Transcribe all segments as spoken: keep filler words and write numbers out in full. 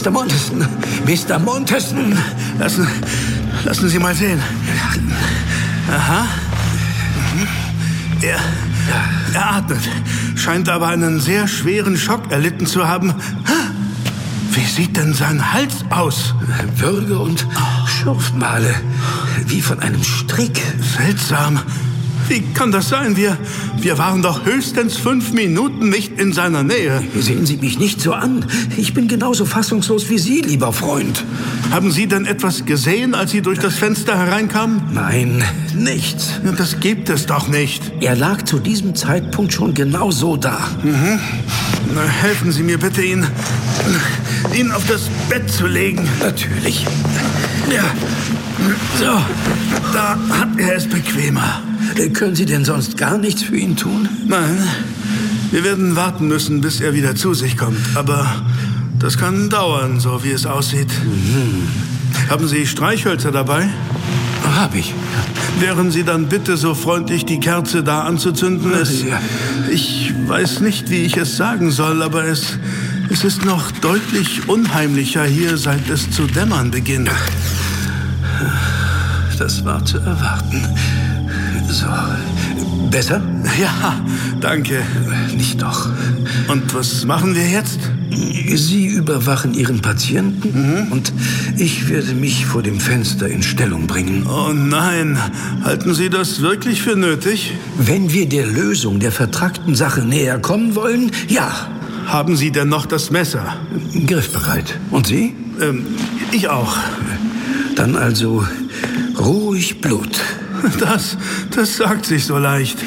Mister Montesson, Mister Montesson. Lassen, lassen Sie mal sehen. Aha. Er, er atmet, scheint aber einen sehr schweren Schock erlitten zu haben. Wie sieht denn sein Hals aus? Würge und Schürfmale, wie von einem Strick. Seltsam. Wie kann das sein? Wir, wir waren doch höchstens fünf Minuten nicht in seiner Nähe. Sehen Sie mich nicht so an. Ich bin genauso fassungslos wie Sie, lieber Freund. Haben Sie denn etwas gesehen, als Sie durch das Fenster hereinkamen? Nein, nichts. Das gibt es doch nicht. Er lag zu diesem Zeitpunkt schon genau so da. Mhm. Na, helfen Sie mir bitte, ihn, ihn auf das Bett zu legen. Natürlich. Ja. So, da hat er es bequemer. Können Sie denn sonst gar nichts für ihn tun? Nein, wir werden warten müssen, bis er wieder zu sich kommt. Aber das kann dauern, so wie es aussieht. Mhm. Haben Sie Streichhölzer dabei? Hab ich. Wären Sie dann bitte so freundlich, die Kerze da anzuzünden? Es, ja. Ich weiß nicht, wie ich es sagen soll, aber es, es ist noch deutlich unheimlicher hier, seit es zu dämmern beginnt. Das war zu erwarten. So, besser? Ja, danke. Nicht doch. Und was machen wir jetzt? Sie überwachen Ihren Patienten mhm. und ich werde mich vor dem Fenster in Stellung bringen. Oh nein, halten Sie das wirklich für nötig? Wenn wir der Lösung der vertrackten Sache näher kommen wollen, ja. Haben Sie denn noch das Messer? Griffbereit. Und Sie? Ähm, ich auch. Dann also ruhig Blut. Das, das sagt sich so leicht.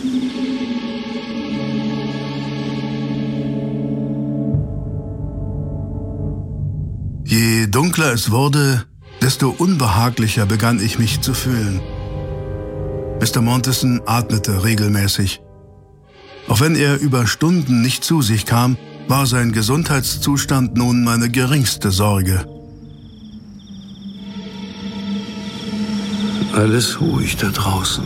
Je dunkler es wurde, desto unbehaglicher begann ich mich zu fühlen. Mister Montesson atmete regelmäßig. Auch wenn er über Stunden nicht zu sich kam, war sein Gesundheitszustand nun meine geringste Sorge. Alles ruhig da draußen.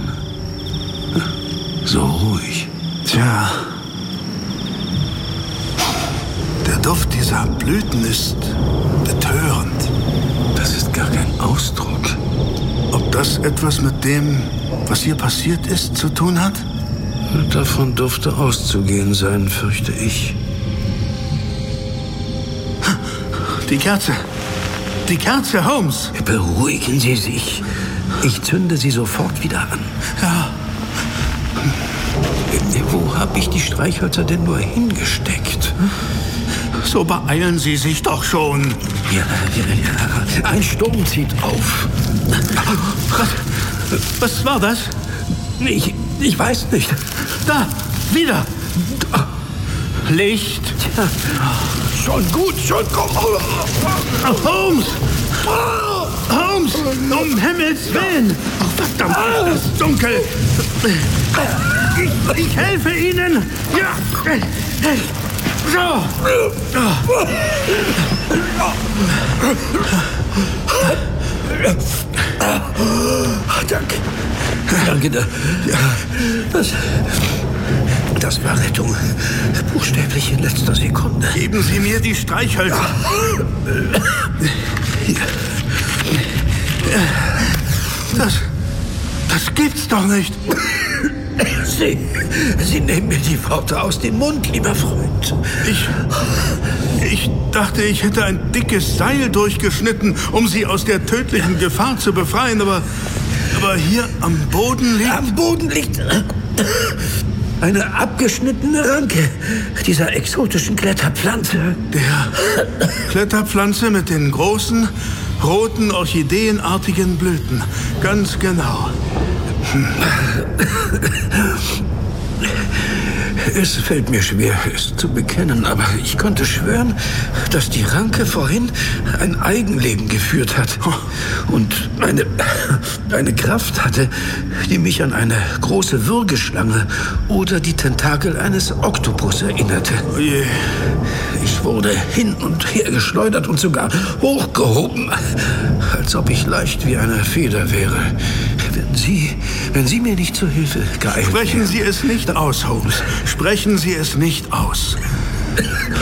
So ruhig. Tja. Der Duft dieser Blüten ist betörend. Das ist gar kein Ausdruck. Ob das etwas mit dem, was hier passiert ist, zu tun hat? Davon dürfte auszugehen sein, fürchte ich. Die Kerze. Die Kerze, Holmes. Beruhigen Sie sich. Ich zünde sie sofort wieder an. Ja. Wo habe ich die Streichhölzer denn nur hingesteckt? So beeilen Sie sich doch schon. Ja, ja, ja. Ein Sturm zieht auf. Was, was war das? Ich, ich weiß nicht. Da, wieder. Licht. Tja, schon gut, schon gut. Oh, Holmes! Holmes! Um Himmels Willen! Oh, verdammt, ist das dunkel! Ich, ich helfe Ihnen! Ja! So! Danke. Danke. Das, das war Rettung. Buchstäblich in letzter Sekunde. Geben Sie mir die Streichhölzer. Das, das gibt's doch nicht. Sie, Sie nehmen mir die Worte aus dem Mund, lieber Freund. Ich, ich dachte, ich hätte ein dickes Seil durchgeschnitten, um Sie aus der tödlichen Gefahr zu befreien, aber, aber hier am Boden liegt... Am Boden liegt eine abgeschnittene Ranke dieser exotischen Kletterpflanze. Der Kletterpflanze mit den großen, roten, orchideenartigen Blüten. Ganz genau. Hm. Es fällt mir schwer, es zu bekennen, aber ich konnte schwören, dass die Ranke vorhin ein Eigenleben geführt hat und eine, eine Kraft hatte, die mich an eine große Würgeschlange oder die Tentakel eines Oktopus erinnerte. Oh je. Ich wurde hin und her geschleudert und sogar hochgehoben, als ob ich leicht wie eine Feder wäre. Wenn Sie, wenn Sie mir nicht zur Hilfe geeilt Sprechen wären. Sie es nicht aus, Holmes. Sprechen Sie es nicht aus.